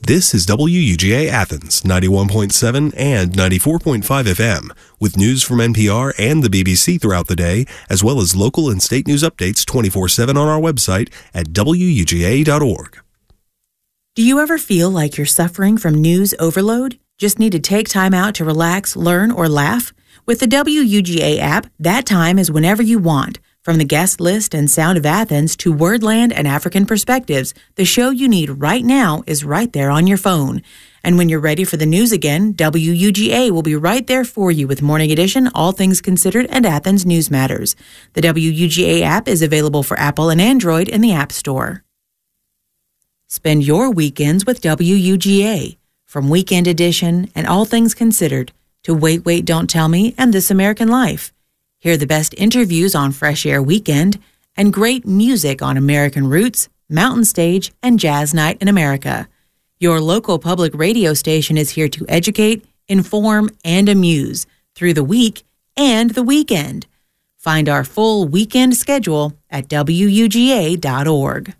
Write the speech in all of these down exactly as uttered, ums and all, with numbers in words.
This is W U G A Athens, ninety-one point seven and ninety-four point five F M, with news from N P R and the B B C throughout the day, as well as local and state news updates twenty-four seven on our website at W U G A dot org. Do you ever feel like you're suffering from news overload? Just need to take time out to relax, learn, or laugh? With the W U G A app, that time is whenever you want. From the guest list and Sound of Athens to Wordland and African Perspectives, the show you need right now is right there on your phone. And when you're ready for the news again, W U G A will be right there for you with Morning Edition, All Things Considered, and Athens News Matters. The W U G A app is available for Apple and Android in the App Store. Spend your weekends with W U G A. From Weekend Edition and All Things Considered to Wait, Wait, Don't Tell Me and This American Life. Hear the best interviews on Fresh Air Weekend and great music on American Roots, Mountain Stage, and Jazz Night in America. Your local public radio station is here to educate, inform, and amuse through the week and the weekend. Find our full weekend schedule at W U G A dot org.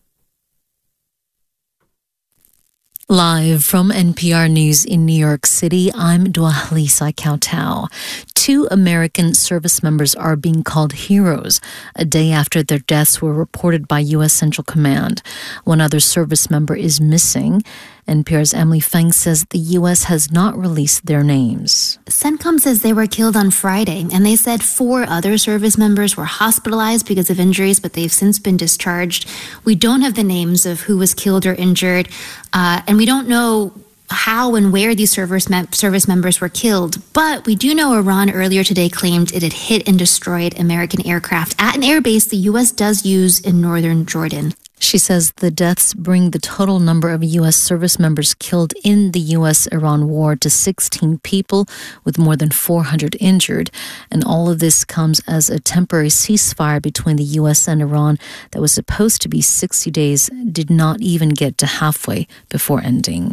Live from N P R News in New York City, I'm Dwalisa Kautau. Two American service members are being called heroes a day after their deaths were reported by U S Central Command. One other service member is missing. N P R's Emily Feng says the U S has not released their names. CENTCOM says they were killed on Friday, and they said four other service members were hospitalized because of injuries, but they've since been discharged. We don't have the names of who was killed or injured, uh, and we don't know how and where these service, mem- service members were killed. But we do know Iran earlier today claimed it had hit and destroyed American aircraft at an airbase the U S does use in northern Jordan. She says the deaths bring the total number of U S service members killed in the U S Iran war to sixteen people, with more than four hundred injured. And all of this comes as a temporary ceasefire between the U S and Iran that was supposed to be sixty days did not even get to halfway before ending.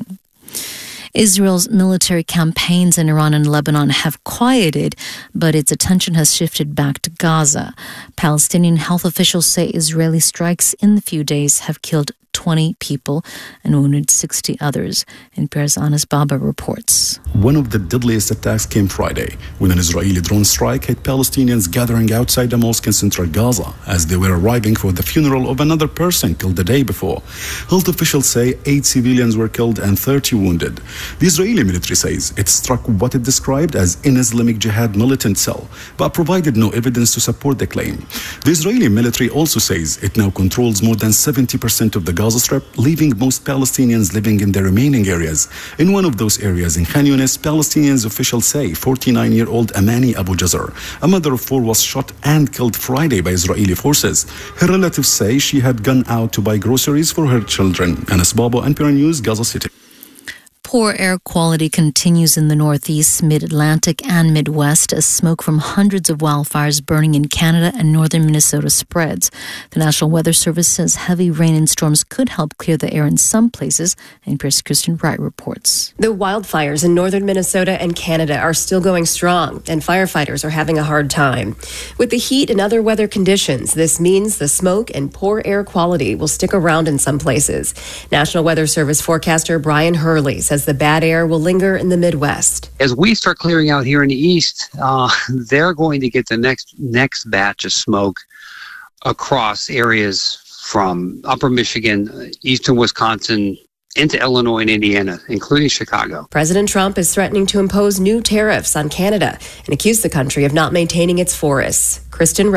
Israel's military campaigns in Iran and Lebanon have quieted, but its attention has shifted back to Gaza. Palestinian health officials say Israeli strikes in the few days have killed twenty people and wounded sixty others. N P R's Anas Baba reports. One of the deadliest attacks came Friday when an Israeli drone strike hit Palestinians gathering outside a mosque in central Gaza as they were arriving for the funeral of another person killed the day before. Health officials say eight civilians were killed and thirty wounded. The Israeli military says it struck what it described as an Islamic Jihad militant cell, but provided no evidence to support the claim. The Israeli military also says it now controls more than seventy percent of the Gaza Strip, leaving most Palestinians living in the remaining areas. In one of those areas in Khan Yunis, Palestinians officials say forty-nine-year-old Amani Abu Jazar, a mother of four, was shot and killed Friday by Israeli forces. Her relatives say she had gone out to buy groceries for her children. Anas Baba, N P R News, Gaza City. Poor air quality continues in the Northeast, Mid-Atlantic, and Midwest as smoke from hundreds of wildfires burning in Canada and northern Minnesota spreads. The National Weather Service says heavy rain and storms could help clear the air in some places. N P R's Kristen Wright reports. The wildfires in northern Minnesota and Canada are still going strong, and firefighters are having a hard time. With the heat and other weather conditions, this means the smoke and poor air quality will stick around in some places. National Weather Service forecaster Brian Hurley says the bad air will linger in the Midwest. As we start clearing out here in the east, uh, they're going to get the next next batch of smoke across areas from upper Michigan, eastern Wisconsin, into Illinois and Indiana, including Chicago. President Trump is threatening to impose new tariffs on Canada and accuse the country of not maintaining its forests. Kristen